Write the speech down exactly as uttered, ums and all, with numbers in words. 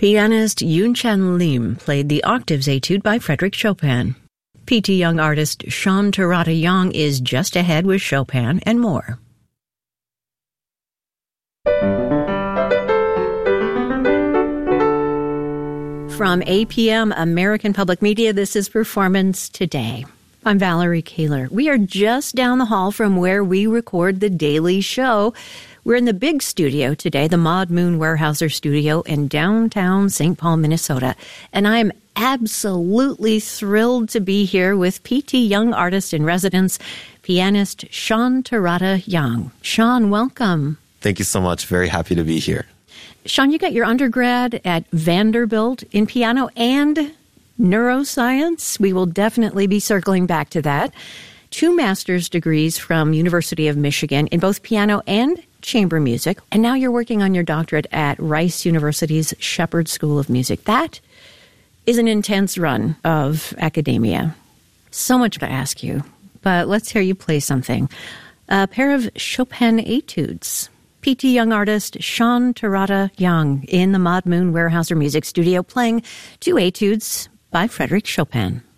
Pianist Yun-Chan Lim played the Octaves Etude by Frédéric Chopin. P T Young artist Sean Terada Young is just ahead with Chopin and more. From A P M American Public Media, this is Performance Today. I'm Valerie Kaler. We are just down the hall from where we record The Daily Show. We're in the big studio today, the Maud Moon Weyerhaeuser Studio in downtown Saint Paul, Minnesota. And I'm absolutely thrilled to be here with P T Young artist in residence, pianist Sean Terada Young. Sean, welcome. Thank you so much. Very happy to be here. Sean, you got your undergrad at Vanderbilt in piano and neuroscience. We will definitely be circling back to that. Two master's degrees from University of Michigan in both piano and chamber music. And now you're working on your doctorate at Rice University's Shepherd School of Music. That is an intense run of academia. So much to ask you, but let's hear you play something. A pair of Chopin etudes. P T Young artist Sean Terada Young in the Maud Moon Weyerhaeuser Music Studio playing two etudes by Frédéric Chopin.